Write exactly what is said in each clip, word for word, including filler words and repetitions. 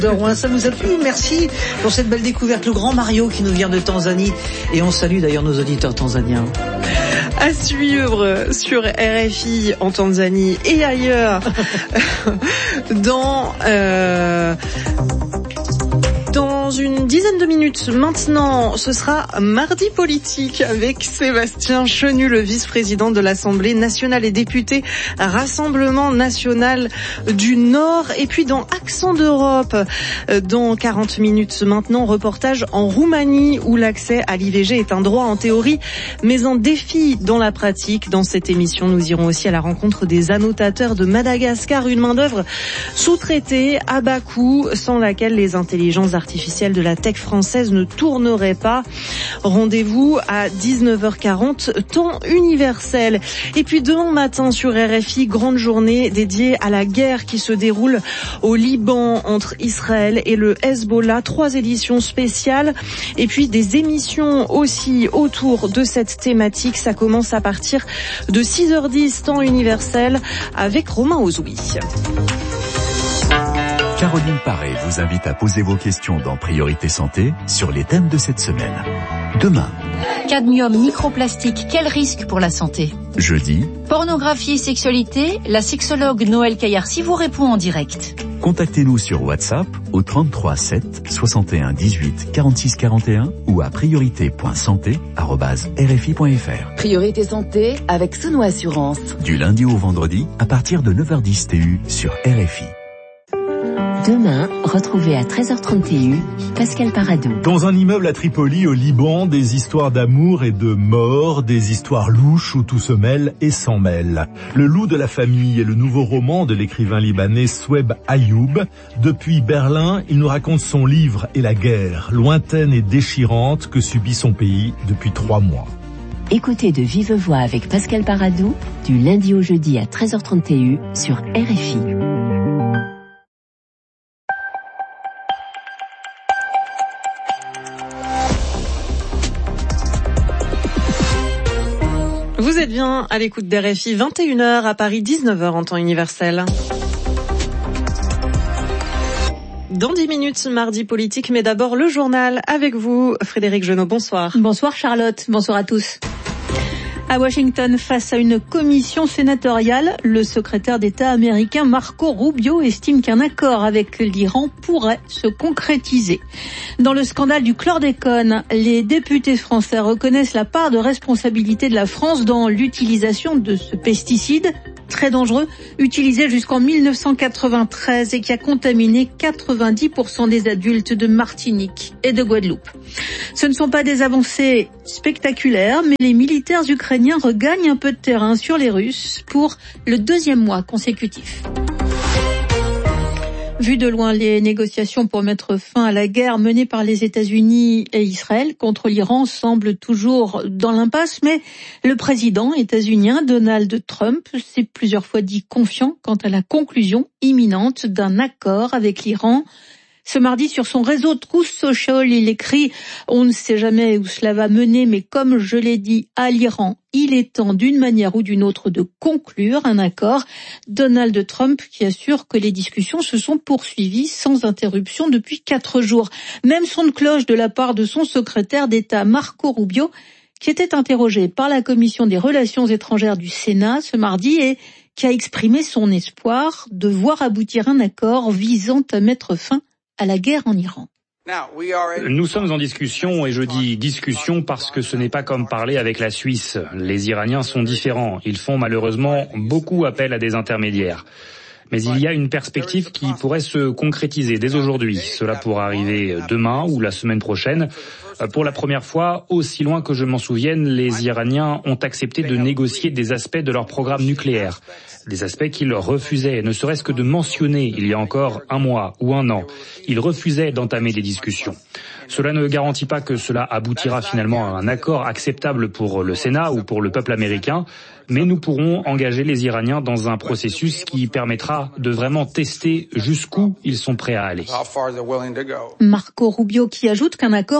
Ça vous a plu? Merci pour cette belle découverte. Le grand Mario qui nous vient de Tanzanie. Et on salue d'ailleurs nos auditeurs tanzaniens. À suivre sur R F I en Tanzanie et ailleurs dans... Euh Dans une dizaine de minutes maintenant, ce sera Mardi Politique avec Sébastien Chenu, le vice-président de l'Assemblée nationale et député Rassemblement national du Nord. Et puis dans Accent d'Europe, dans quarante minutes maintenant, reportage en Roumanie où l'accès à l'I V G est un droit en théorie, mais un défi dans la pratique. Dans cette émission, nous irons aussi à la rencontre des annotateurs de Madagascar, une main-d'œuvre sous-traitée à bas coût, sans laquelle les intelligences artificielle de la tech française ne tournerait pas. Rendez-vous à dix-neuf heures quarante, temps universel. Et puis demain matin sur R F I, grande journée dédiée à la guerre qui se déroule au Liban entre Israël et le Hezbollah. Trois éditions spéciales et puis des émissions aussi autour de cette thématique. Ça commence à partir de six heures dix, temps universel, avec Romain Ozoui. Caroline Paré vous invite à poser vos questions dans Priorité Santé sur les thèmes de cette semaine. Demain. Cadmium, microplastique, quel risque pour la santé? Jeudi. Pornographie et sexualité, la sexologue Noël Caillarcy vous répond en direct. Contactez-nous sur WhatsApp au trente-trois sept soixante et un dix-huit quarante-six quarante et un ou à priorité point santé arobase r f i point f r. Priorité Santé avec Sono Assurance. Du lundi au vendredi à partir de neuf heures dix T U sur R F I. Demain, retrouvez à treize heures trente T U Pascal Paradou. Dans un immeuble à Tripoli, au Liban, des histoires d'amour et de mort, des histoires louches où tout se mêle et s'en mêle. Le loup de la famille est le nouveau roman de l'écrivain libanais Soueb Ayoub. Depuis Berlin, il nous raconte son livre et la guerre, lointaine et déchirante, que subit son pays depuis trois mois. Écoutez de vive voix avec Pascal Paradou, du lundi au jeudi à treize heures trente T U sur R F I. Vous êtes bien à l'écoute d'R F I, vingt et une heures à Paris, dix-neuf heures en temps universel. Dans dix minutes, Mardi Politique, mais d'abord le journal avec vous, Frédéric Genot. Bonsoir. Bonsoir Charlotte, bonsoir à tous. À Washington, face à une commission sénatoriale, le secrétaire d'État américain Marco Rubio estime qu'un accord avec l'Iran pourrait se concrétiser. Dans le scandale du chlordécone, les députés français reconnaissent la part de responsabilité de la France dans l'utilisation de ce pesticide très dangereux, utilisé jusqu'en mille neuf cent quatre-vingt-treize et qui a contaminé quatre-vingt-dix pour cent des adultes de Martinique et de Guadeloupe. Ce ne sont pas des avancées spectaculaires, mais les militaires ukrainiens regagnent un peu de terrain sur les Russes pour le deuxième mois consécutif. Vu de loin, les négociations pour mettre fin à la guerre menée par les États-Unis et Israël contre l'Iran semblent toujours dans l'impasse, mais le président états-unien Donald Trump s'est plusieurs fois dit confiant quant à la conclusion imminente d'un accord avec l'Iran. Ce mardi, sur son réseau Truth Social, il écrit « On ne sait jamais où cela va mener, mais comme je l'ai dit à l'Iran, il est temps d'une manière ou d'une autre de conclure un accord. » Donald Trump qui assure que les discussions se sont poursuivies sans interruption depuis quatre jours. Même son de cloche de la part de son secrétaire d'État Marco Rubio, qui était interrogé par la Commission des Relations étrangères du Sénat ce mardi et qui a exprimé son espoir de voir aboutir un accord visant à mettre fin à la guerre en Iran. Nous sommes en discussion, et je dis discussion parce que ce n'est pas comme parler avec la Suisse. Les Iraniens sont différents. Ils font malheureusement beaucoup appel à des intermédiaires. Mais il y a une perspective qui pourrait se concrétiser dès aujourd'hui. Cela pourra arriver demain ou la semaine prochaine. Pour la première fois, aussi loin que je m'en souvienne, les Iraniens ont accepté de négocier des aspects de leur programme nucléaire. Des aspects qu'ils refusaient, ne serait-ce que de mentionner il y a encore un mois ou un an. Ils refusaient d'entamer des discussions. Cela ne garantit pas que cela aboutira finalement à un accord acceptable pour le Sénat ou pour le peuple américain, mais nous pourrons engager les Iraniens dans un processus qui permettra de vraiment tester jusqu'où ils sont prêts à aller. Marco Rubio qui ajoute qu'un accord pourrait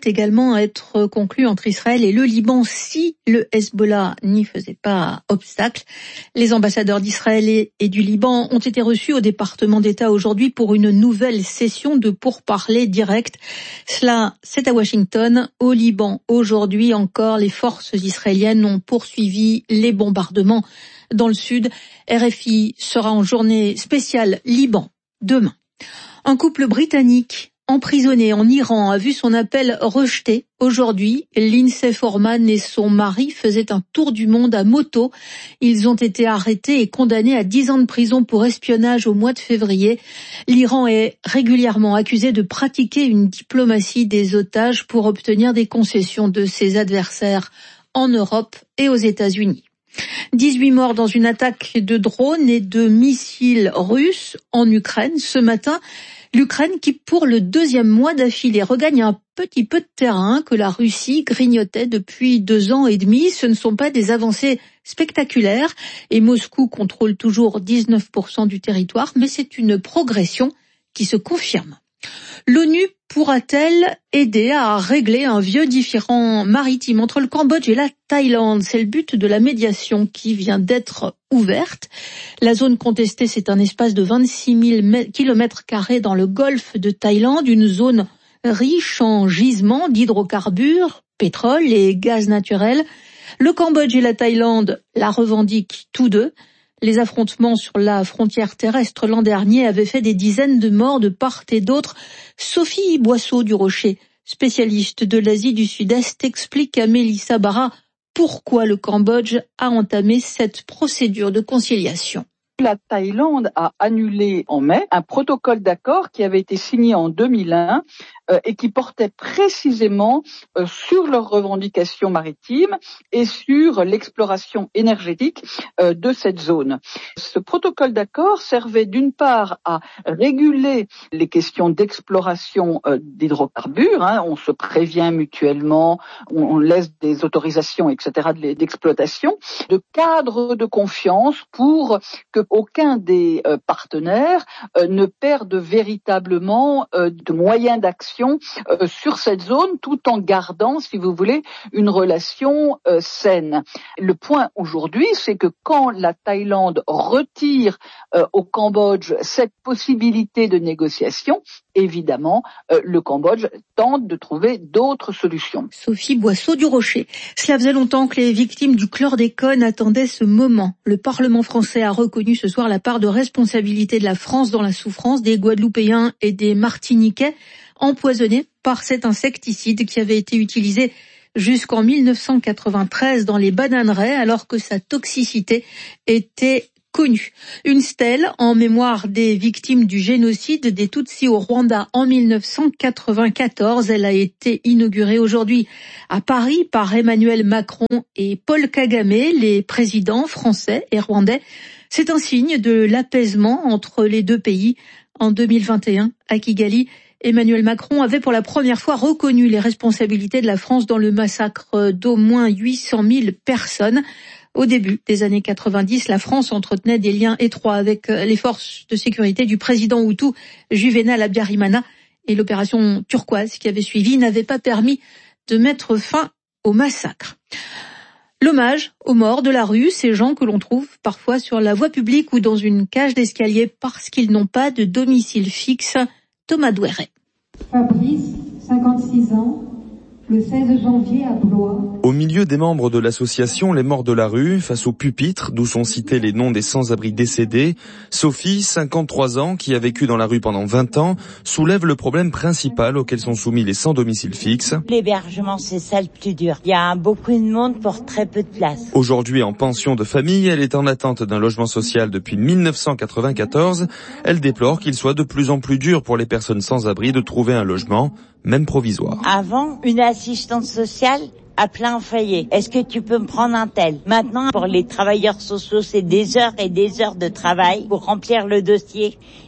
également être conclu entre Israël et le Liban si le Hezbollah n'y faisait pas obstacle. Les ambassadeurs d'Israël et du Liban ont été reçus au département d'État aujourd'hui pour une nouvelle session de pourparlers directs. Cela, c'est à Washington. Au Liban, aujourd'hui encore, les forces israéliennes ont poursuivi les bombardements dans le sud. R F I sera en journée spéciale Liban demain. Un couple britannique emprisonné en Iran a vu son appel rejeté. Aujourd'hui, Lindsay Foreman et son mari faisaient un tour du monde à moto. Ils ont été arrêtés et condamnés à dix ans de prison pour espionnage au mois de février. L'Iran est régulièrement accusé de pratiquer une diplomatie des otages pour obtenir des concessions de ses adversaires en Europe et aux États-Unis. dix-huit morts dans une attaque de drones et de missiles russes en Ukraine ce matin. L'Ukraine qui, pour le deuxième mois d'affilée, regagne un petit peu de terrain que la Russie grignotait depuis deux ans et demi. Ce ne sont pas des avancées spectaculaires et Moscou contrôle toujours dix-neuf pour cent du territoire, mais c'est une progression qui se confirme. L'ONU pourra-t-elle aider à régler un vieux différend maritime entre le Cambodge et la Thaïlande? C'est le but de la médiation qui vient d'être ouverte. La zone contestée, c'est un espace de vingt-six mille kilomètres carrés dans le golfe de Thaïlande, une zone riche en gisements d'hydrocarbures, pétrole et gaz naturel. Le Cambodge et la Thaïlande la revendiquent tous deux. Les affrontements sur la frontière terrestre l'an dernier avaient fait des dizaines de morts de part et d'autre. Sophie Boisseau du Rocher, spécialiste de l'Asie du Sud-Est, explique à Mélissa Barra pourquoi le Cambodge a entamé cette procédure de conciliation. La Thaïlande a annulé en mai un protocole d'accord qui avait été signé en deux mille un euh, et qui portait précisément euh, sur leurs revendications maritimes et sur l'exploration énergétique euh, de cette zone. Ce protocole d'accord servait d'une part à réguler les questions d'exploration euh, d'hydrocarbures, hein, on se prévient mutuellement, on, on laisse des autorisations, et cetera d'exploitation, de cadre de confiance pour que aucun des euh, partenaires euh, ne perde véritablement euh, de moyens d'action euh, sur cette zone, tout en gardant, si vous voulez, une relation euh, saine. Le point aujourd'hui, c'est que quand la Thaïlande retire euh, au Cambodge cette possibilité de négociation, évidemment, euh, le Cambodge tente de trouver d'autres solutions. Sophie Boisseau du Rocher. Cela faisait longtemps que les victimes du chlordécone attendaient ce moment. Le Parlement français a reconnu ce soir la part de responsabilité de la France dans la souffrance des Guadeloupéens et des Martiniquais empoisonnés par cet insecticide qui avait été utilisé jusqu'en mille neuf cent quatre-vingt-treize dans les bananeraies alors que sa toxicité était connue. Une stèle en mémoire des victimes du génocide des Tutsis au Rwanda en mille neuf cent quatre-vingt-quatorze. Elle a été inaugurée aujourd'hui à Paris par Emmanuel Macron et Paul Kagame, les présidents français et rwandais. C'est un signe de l'apaisement entre les deux pays. En deux mille vingt et un, à Kigali, Emmanuel Macron avait pour la première fois reconnu les responsabilités de la France dans le massacre d'au moins huit cent mille personnes. Au début des années quatre-vingt-dix, la France entretenait des liens étroits avec les forces de sécurité du président Hutu Juvenal Habyarimana et l'opération Turquoise qui avait suivi n'avait pas permis de mettre fin au massacre. L'hommage aux morts de la rue, ces gens que l'on trouve parfois sur la voie publique ou dans une cage d'escalier parce qu'ils n'ont pas de domicile fixe. Thomas Douéret. Fabrice, cinquante-six ans, le seize janvier à Blois. Au milieu des membres de l'association Les Morts de la Rue, face au pupitre d'où sont cités les noms des sans-abri décédés, Sophie, cinquante-trois ans, qui a vécu dans la rue pendant vingt ans, soulève le problème principal auquel sont soumis les sans domicile fixe. L'hébergement, c'est ça le plus dur. Il y a beaucoup de monde pour très peu de place. Aujourd'hui en pension de famille, elle est en attente d'un logement social depuis mille neuf cent quatre-vingt-quatorze. Elle déplore qu'il soit de plus en plus dur pour les personnes sans abri de trouver un logement, même provisoire. Avant, une assistante sociale à plein foyer. Est-ce que tu peux me prendre un tel? Maintenant, pour les travailleurs sociaux, c'est des heures et des heures de travail pour remplir le dossier.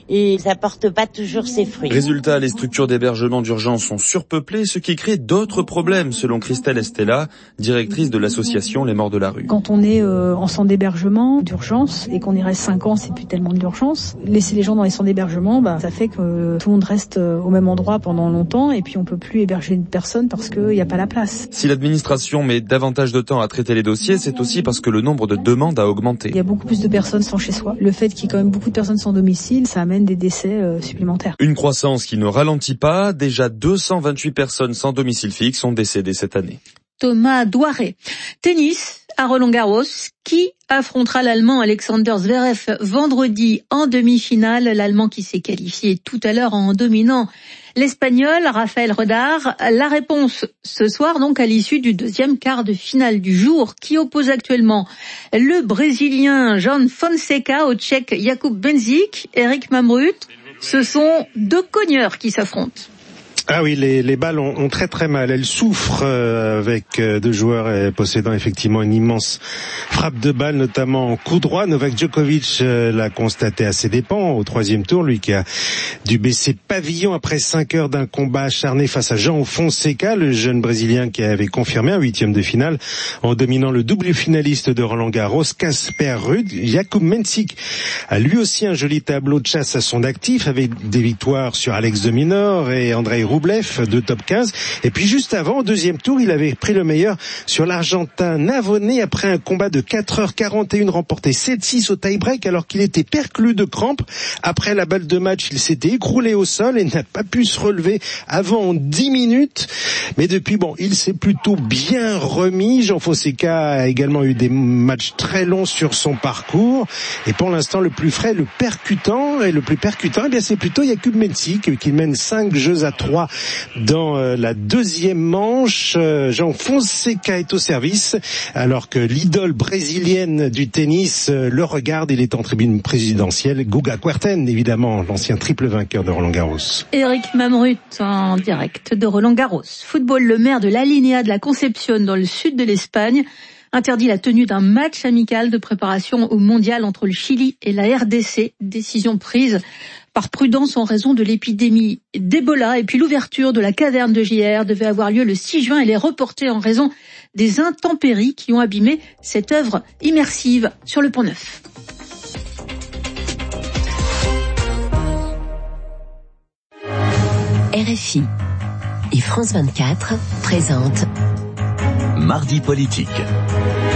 et ça porte pas toujours ses fruits. Résultat, les structures d'hébergement d'urgence sont surpeuplées, ce qui crée d'autres problèmes, selon Christelle Estella, directrice de l'association Les Morts de la Rue. Quand on est euh, en centre d'hébergement d'urgence et qu'on y reste cinq ans, c'est plus tellement de l'urgence. Laisser les gens dans les centres d'hébergement, bah, ça fait que euh, tout le monde reste euh, au même endroit pendant longtemps et puis on peut plus héberger une personne parce qu'il n'y a pas la place. Si l'administration met davantage de temps à traiter les dossiers, c'est aussi parce que le nombre de demandes a augmenté. Il y a beaucoup plus de personnes sans chez soi. Le fait qu'il y ait quand même beaucoup de personnes sans domicile, ça amène des décès euh, supplémentaires. Une croissance qui ne ralentit pas. Déjà deux cent vingt-huit personnes sans domicile fixe sont décédées cette année. Thomas Douaré. Tennis à Roland-Garros. Qui affrontera l'Allemand Alexander Zverev vendredi en demi-finale? L'Allemand qui s'est qualifié tout à l'heure en dominant l'Espagnol Rafael Rodar. La réponse ce soir donc à l'issue du deuxième quart de finale du jour qui oppose actuellement le Brésilien João Fonseca au Tchèque Jakub Benzik. Eric Mamrut, ce sont deux cogneurs qui s'affrontent. Ah oui, les, les balles ont, ont très très mal. Elles souffrent euh, avec euh, deux joueurs euh, possédant effectivement une immense frappe de balle, notamment en coup droit. Novak Djokovic euh, l'a constaté à ses dépens au troisième tour, lui qui a dû baisser pavillon après cinq heures d'un combat acharné face à João Fonseca, le jeune Brésilien qui avait confirmé un huitième de finale en dominant le double finaliste de Roland-Garros, Casper Ruud. Jakub Benzik a lui aussi un joli tableau de chasse à son actif avec des victoires sur Alex de Minaur et Andrei Rublev, de top quinze. Et puis juste avant, au deuxième tour, il avait pris le meilleur sur l'Argentin Navone après un combat de quatre heures quarante et une remporté sept six au tie-break alors qu'il était perclus de crampes. Après la balle de match, il s'était écroulé au sol et n'a pas pu se relever avant dix minutes. Mais depuis, bon, il s'est plutôt bien remis. João Fonseca a également eu des matchs très longs sur son parcours. Et pour l'instant, le plus frais, le percutant, et le plus percutant, eh bien, c'est plutôt Jakub Benzik qui mène cinq jeux à trois dans euh, la deuxième manche. euh, João Fonseca est au service alors que l'idole brésilienne du tennis euh, le regarde. Il est en tribune présidentielle. Guga Kuerten, évidemment, l'ancien triple vainqueur de Roland-Garros. Eric Mamrut en direct de Roland-Garros. Football, le maire de l'Alinéa de la Concepción dans le sud de l'Espagne interdit la tenue d'un match amical de préparation au mondial entre le Chili et la R D C. Décision prise par prudence en raison de l'épidémie d'Ebola. Et puis l'ouverture de la caverne de J R devait avoir lieu le six juin. Elle est reportée en raison des intempéries qui ont abîmé cette œuvre immersive sur le Pont Neuf. R F I et France vingt-quatre présentent Mardi politique.